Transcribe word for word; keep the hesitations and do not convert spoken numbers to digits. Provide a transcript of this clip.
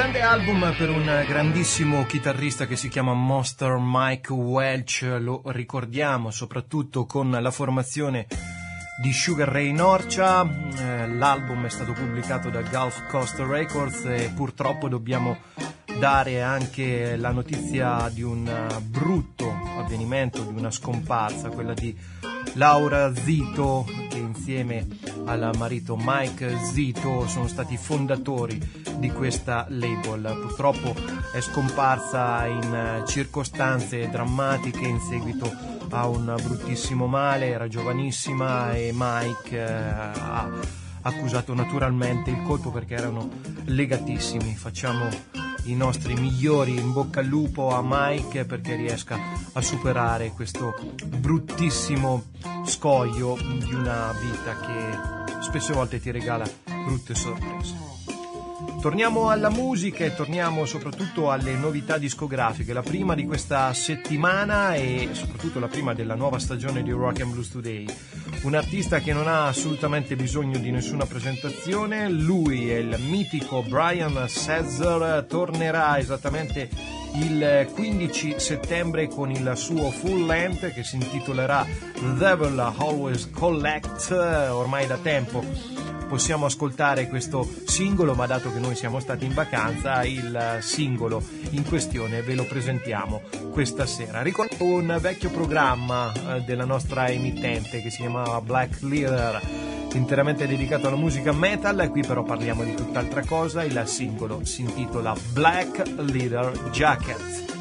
grande album per un grandissimo chitarrista che si chiama Monster Mike Welch, lo ricordiamo soprattutto con la formazione di Sugar Ray Norcia. L'album è stato pubblicato da Gulf Coast Records e purtroppo dobbiamo dare anche la notizia di un brutto avvenimento, di una scomparsa, quella di Laura Zito, che insieme al marito Mike Zito sono stati fondatori di questa label. Purtroppo è scomparsa in circostanze drammatiche in seguito a un bruttissimo male, era giovanissima e Mike eh, ha accusato naturalmente il colpo perché erano legatissimi. Facciamo i nostri migliori in bocca al lupo a Mike perché riesca a superare questo bruttissimo scoglio di una vita che spesse volte ti regala brutte sorprese. Torniamo alla musica e torniamo soprattutto alle novità discografiche. La prima di questa settimana e soprattutto la prima della nuova stagione di Rock and Blues Today. Un artista che non ha assolutamente bisogno di nessuna presentazione. Lui è il mitico Brian Setzer, tornerà esattamente il quindici settembre con il suo full length che si intitolerà The Devil Always Collect. Ormai da tempo possiamo ascoltare questo singolo, ma dato che noi siamo stati in vacanza, il singolo in questione ve lo presentiamo questa sera. Ricordo un vecchio programma della nostra emittente che si chiamava Black Leather, interamente dedicato alla musica metal. Qui però parliamo di tutt'altra cosa. Il singolo si intitola Black Leather Jacket.